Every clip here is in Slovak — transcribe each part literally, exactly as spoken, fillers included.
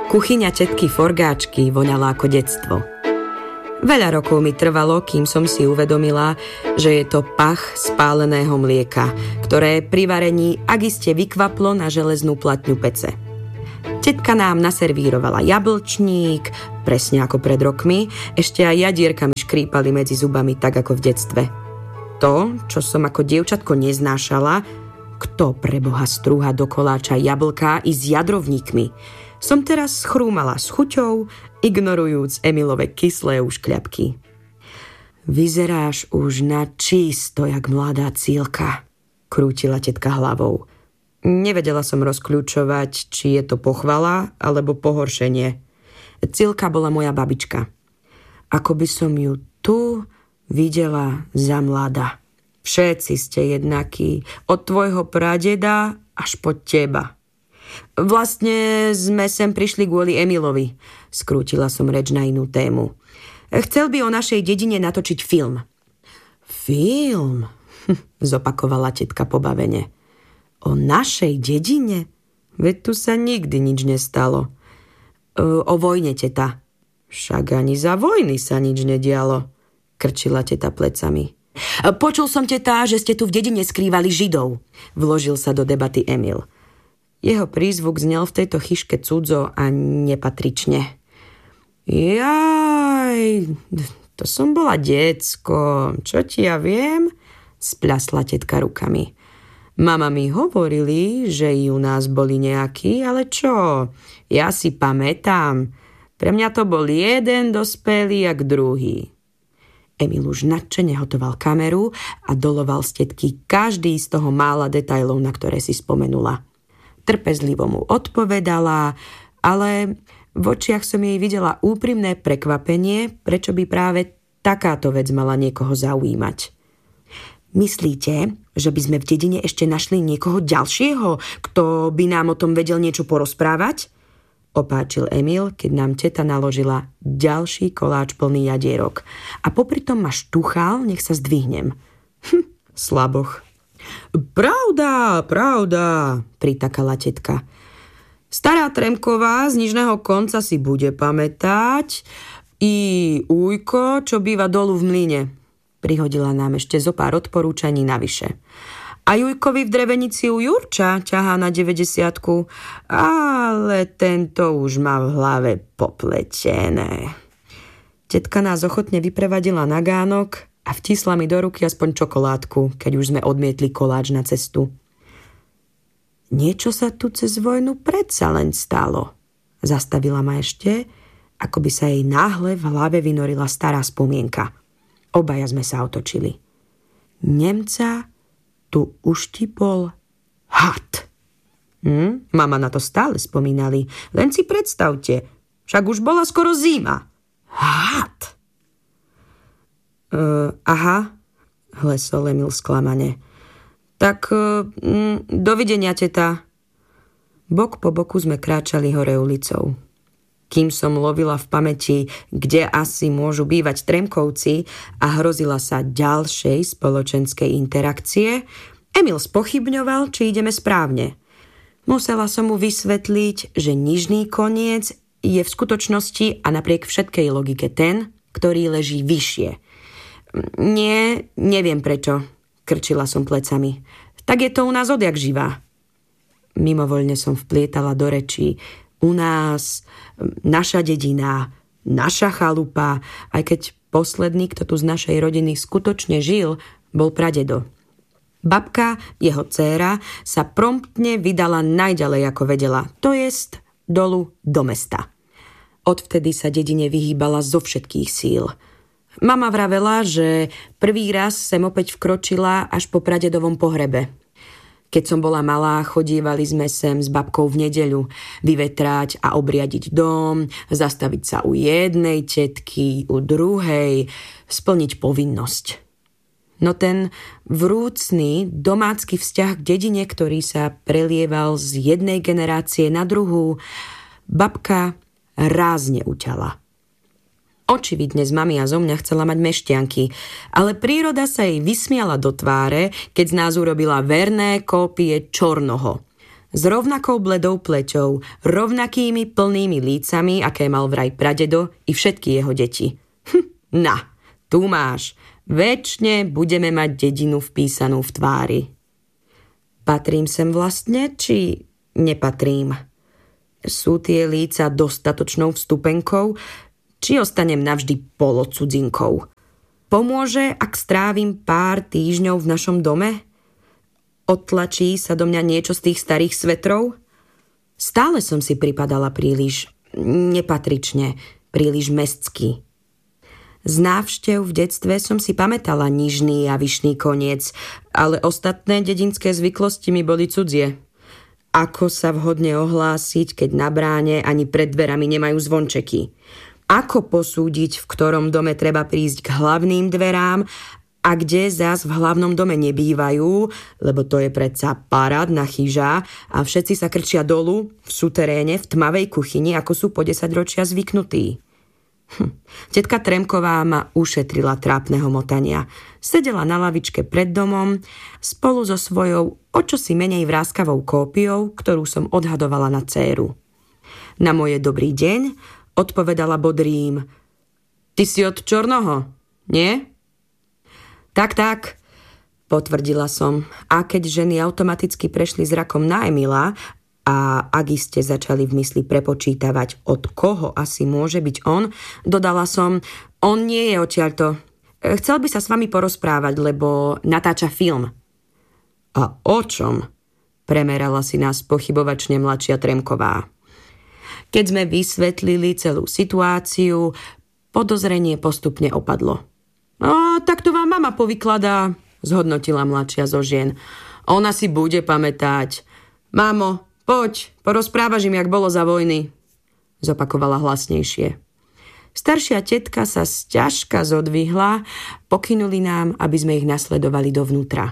Kuchyňa tetky Forgáčky voňala ako detstvo. Veľa rokov mi trvalo, kým som si uvedomila, že je to pach spáleného mlieka, ktoré pri varení akiste vykvaplo na železnú platňu pece. Tetka nám naservírovala jablčník, presne ako pred rokmi, ešte aj jadierkami škrípali medzi zubami, tak ako v detstve. To, čo som ako dievčatko neznášala, kto preboha strúha do koláča jablká i s jadrovníkmi, som teraz chrúmala s chuťou, ignorujúc Emilove kyslé uškľapky. Vyzeráš už na čisto, jak mladá cílka, krútila tetka hlavou. Nevedela som rozkľúčovať, či je to pochvala alebo pohoršenie. Cílka bola moja babička. Ako by som ju tu videla za mlada. Všetci ste jednakí, od tvojho pradeda až po teba. Vlastne sme sem prišli kvôli Emilovi. Skrútila som reč na inú tému. Chcel by o našej dedine natočiť film. Film? Zopakovala tetka pobavene. O našej dedine? Veď tu sa nikdy nič nestalo. O vojne, teta. Však ani za vojny sa nič nedialo, krčila teta plecami. Počul som, teta, že ste tu v dedine skrývali Židov, vložil sa do debaty Emil. Jeho prízvuk znel v tejto chyške cudzo a nepatrične. Jaj, to som bola decko, čo ti ja viem? Spľasla tetka rukami. Mama mi hovorili, že i u nás boli nejakí, ale čo? Ja si pamätám. Pre mňa to bol jeden dospelý jak druhý. Emil už nadšene hotoval kameru a doloval z tetky každý z toho mála detailov, na ktoré si spomenula. Trpezlivo mu odpovedala, ale v očiach som jej videla úprimné prekvapenie, prečo by práve takáto vec mala niekoho zaujímať. Myslíte, že by sme v dedine ešte našli niekoho ďalšieho, kto by nám o tom vedel niečo porozprávať? Opáčil Emil, keď nám teta naložila ďalší koláč plný jadierok. A popri tom ma štuchal, nech sa zdvihnem. Hm, slaboch. Pravda, pravda, pritakala tetka. Stará Tremková z nižného konca si bude pamätať i Ujko, čo býva dolu v mlyne. Prihodila nám ešte zo pár odporúčaní navyše. A Jujkovi v drevenici u Jurča ťahá na deväťdesiatku, ale tento už má v hlave popletené. Tetka nás ochotne vyprevadila na gánok a vtisla mi do ruky aspoň čokoládku, keď už sme odmietli koláč na cestu. Niečo sa tu cez vojnu predsa len stalo. Zastavila ma ešte, ako by sa jej náhle v hlave vynorila stará spomienka. Obaja sme sa otočili. Nemca tu uštipol had. Hm? Mama na to stále spomínali. Len si predstavte, však už bola skoro zima. Had. Uh, aha, hlesol Emil sklamane. Tak uh, mm, dovidenia, teta. Bok po boku sme kráčali hore ulicou. Kým som lovila v pamäti, kde asi môžu bývať Tremkovci a hrozila sa ďalšej spoločenskej interakcie, Emil spochybňoval, či ideme správne. Musela som mu vysvetliť, že nižný koniec je v skutočnosti a napriek všetkej logike ten, ktorý leží vyššie. Nie, neviem prečo, krčila som plecami. Tak je to u nás odjak živá. Mimovoľne som vplietala do rečí. U nás, naša dedina, naša chalupa, aj keď posledný, kto tu z našej rodiny skutočne žil, bol pradedo. Babka, jeho dcéra, sa promptne vydala najďalej ako vedela, to jest dolu do mesta. Odvtedy sa dedine vyhýbala zo všetkých síl. Mama vravela, že prvý raz sem opäť vkročila až po pradedovom pohrebe. Keď som bola malá, chodívali sme sem s babkou v nedeľu vyvetrať a obriadiť dom, zastaviť sa u jednej tetky, u druhej, splniť povinnosť. No ten vrúcný domácky vzťah k dedine, ktorý sa prelieval z jednej generácie na druhú, babka rázne uťala. Očividne z mami a zo mňa chcela mať mešťanky, ale príroda sa jej vysmiala do tváre, keď z nás urobila verné kópie Čornoho. S rovnakou bledou pleťou, rovnakými plnými lícami, aké mal vraj pradedo i všetky jeho deti. Hm, na, tu máš. Večne budeme mať dedinu vpísanú v tvári. Patrím sem vlastne, či nepatrím? Sú tie líca dostatočnou vstupenkou, či ostanem navždy polocudzinkou? Pomôže, ak strávim pár týždňov v našom dome? Odtlačí sa do mňa niečo z tých starých svetrov? Stále som si pripadala príliš nepatrične, príliš mestsky. Z návštev v detstve som si pamätala nižný a vyšný koniec, ale ostatné dedinské zvyklosti mi boli cudzie. Ako sa vhodne ohlásiť, keď na bráne ani pred dverami nemajú zvončeky? Ako posúdiť, v ktorom dome treba prísť k hlavným dverám a kde zas v hlavnom dome nebývajú, lebo to je predsa parádna chyža a všetci sa krčia dolu v suteréne v tmavej kuchyni, ako sú po desaťročia zvyknutí. Hm. Tetka Tremková ma ušetrila trápneho motania. Sedela na lavičke pred domom spolu so svojou o čosi menej vráskavou kópiou, ktorú som odhadovala na dcéru. Na moje dobrý deň odpovedala bodrým: Ty si od Čornoho, nie? Tak, tak, potvrdila som. A keď ženy automaticky prešli zrakom na Emila a ak iste začali v mysli prepočítavať, od koho asi môže byť on, dodala som: On nie je odtiaľto. Chcel by sa s vami porozprávať, lebo natáča film. A o čom? Premerala si nás pochybovačne mladšia Tremková. Keď sme vysvetlili celú situáciu, podozrenie postupne opadlo. A tak to vám mama povykladá, zhodnotila mladšia zo žien. Ona si bude pamätať. Mamo, poď, porozprávaš im, jak bolo za vojny, zopakovala hlasnejšie. Staršia tetka sa sťažka zodvihla, pokynuli nám, aby sme ich nasledovali dovnútra.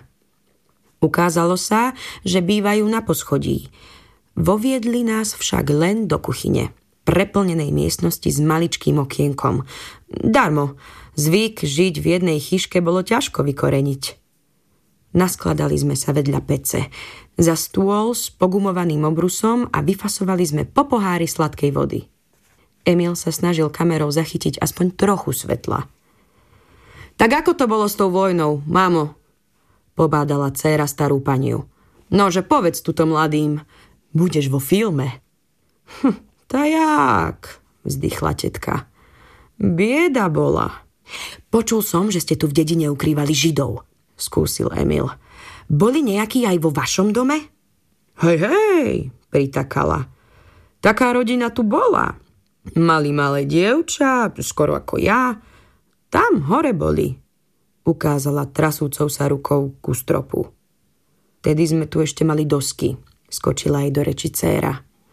Ukázalo sa, že bývajú na poschodí. Voviedli nás však len do kuchyne, preplnenej miestnosti s maličkým okienkom. Darmo, zvyk žiť v jednej chyške bolo ťažko vykoreniť. Naskladali sme sa vedľa pece, za stôl s pogumovaným obrusom a vyfasovali sme po pohári sladkej vody. Emil sa snažil kamerou zachytiť aspoň trochu svetla. Tak ako to bolo s tou vojnou, mamo? Pobádala dcéra starú paniu. Nože povedz tuto mladým, budeš vo filme. Hm, tá jak, vzdychla tetka. Bieda bola. Počul som, že ste tu v dedine ukrývali Židov, skúsil Emil. Boli nejakí aj vo vašom dome? Hej, hej, pritakala. Taká rodina tu bola. Mali malé dievča, skoro ako ja. Tam hore boli, ukázala trasúcou sa rukou ku stropu. Tedy sme tu ešte mali dosky, skočila jej do reči dcéra.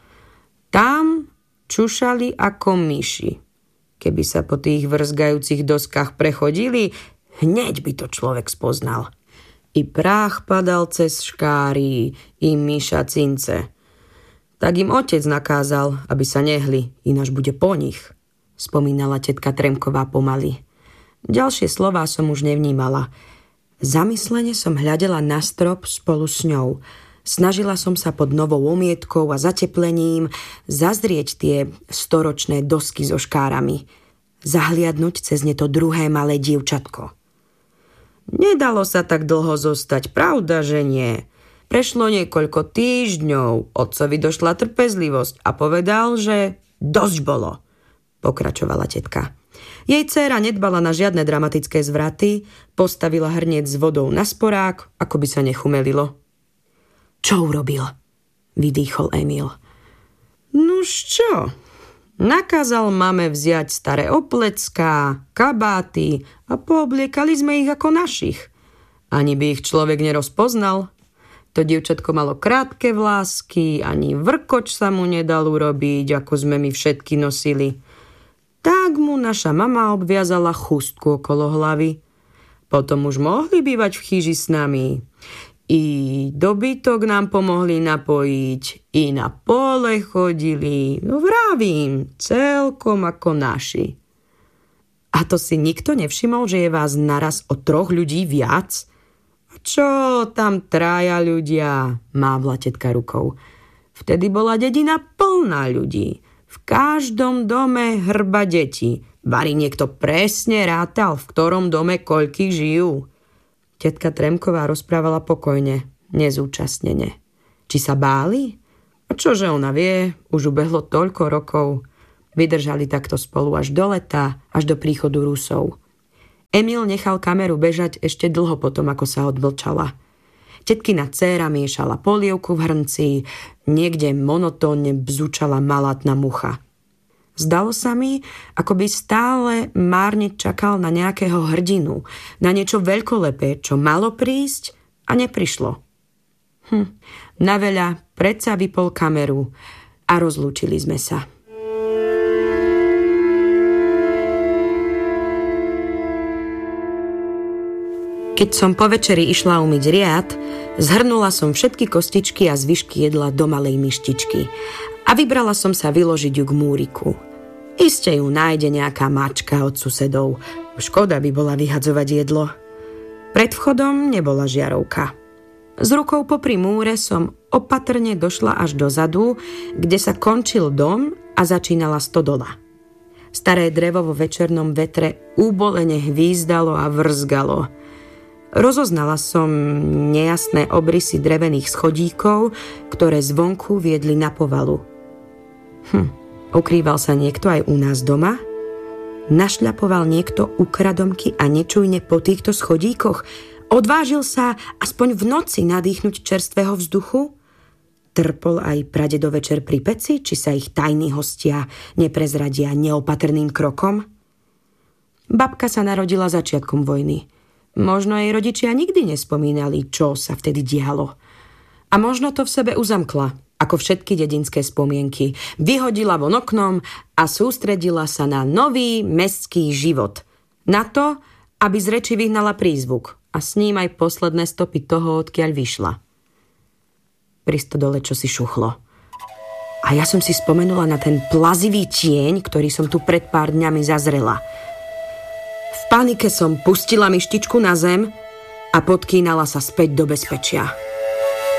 Tam čušali ako myši. Keby sa po tých vrzgajúcich doskách prechodili, hneď by to človek spoznal. I prach padal cez škáry, i myša cince. Tak im otec nakázal, aby sa nehli, ináč bude po nich, spomínala tetka Tremková pomaly. Ďalšie slová som už nevnímala. Zamyslene som hľadela na strop spolu s ňou. Snažila som sa pod novou omietkou a zateplením zazrieť tie storočné dosky so škárami. Zahliadnúť cez ne to druhé malé dievčatko. Nedalo sa tak dlho zostať, pravda, že nie? Prešlo niekoľko týždňov, otcovi došla trpezlivosť a povedal, že dosť bolo, pokračovala tetka. Jej dcéra nedbala na žiadne dramatické zvraty, postavila hrniec s vodou na sporák, ako by sa nechumelilo. Čo urobil? Vydýchol Emil. Nuž čo? Nakázal mame vziať staré oplecká, kabáty a poobliekali sme ich ako našich. Ani by ich človek nerozpoznal. To dievčatko malo krátke vlásky, ani vrkoč sa mu nedal urobiť, ako sme my všetky nosili. Tak mu naša mama obviazala chustku okolo hlavy. Potom už mohli bývať v chyži s nami. I dobytok nám pomohli napojiť, i na pole chodili, no vravím, celkom ako naši. A to si nikto nevšimol, že je vás naraz o troch ľudí viac? Čo tam traja ľudia, mávla tetka rukou. Vtedy bola dedina plná ľudí. V každom dome hrba detí. Bari niekto presne rátal, v ktorom dome koľky žijú. Tetka Tremková rozprávala pokojne, nezúčastnene. Či sa báli? A čože ona vie, už ubehlo toľko rokov. Vydržali takto spolu až do leta, až do príchodu Rusov. Emil nechal kameru bežať ešte dlho potom, ako sa odvlčala. Tetkina dcéra miešala polievku v hrnci, niekde monotónne bzučala malátna mucha. Zdalo sa mi, ako by stále márne čakal na nejakého hrdinu, na niečo veľkolepé, čo malo prísť a neprišlo. Hm, na veľa predsa vypol kameru a rozlúčili sme sa. Keď som po večeri išla umyť riad, zhrnula som všetky kostičky a zvyšky jedla do malej myštičky a vybrala som sa vyložiť ju k múriku. Iste ju nájde nejaká mačka od susedov. Škoda by bola vyhadzovať jedlo. Pred vchodom nebola žiarovka. S rukou popri múre som opatrne došla až dozadu, kde sa končil dom a začínala stodola. Staré drevo vo večernom vetre úbolene hvízdalo a vrzgalo. Rozoznala som nejasné obrysy drevených schodíkov, ktoré zvonku viedli na povalu. Hm, ukrýval sa niekto aj u nás doma? Našľapoval niekto ukradomky a nečujne po týchto schodíkoch? Odvážil sa aspoň v noci nadýchnuť čerstvého vzduchu? Trpol aj pradedo večer pri peci, či sa ich tajní hostia neprezradia neopatrným krokom? Babka sa narodila začiatkom vojny. Možno jej rodičia nikdy nespomínali, čo sa vtedy dialo. A možno to v sebe uzamkla, ako všetky dedinské spomienky. Vyhodila von oknom a sústredila sa na nový mestský život. Na to, aby z reči vyhnala prízvuk a s ním aj posledné stopy toho, odkiaľ vyšla. Pri stodole čosi šuchlo. A ja som si spomenula na ten plazivý tieň, ktorý som tu pred pár dňami zazrela. V panike som pustila myštičku na zem a podkýnala sa späť do bezpečia.